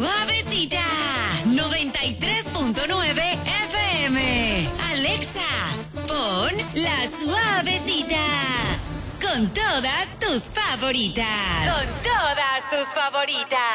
Suavecita 93.9 FM. Alexa, pon La Suavecita. Con todas tus favoritas. Con todas tus favoritas.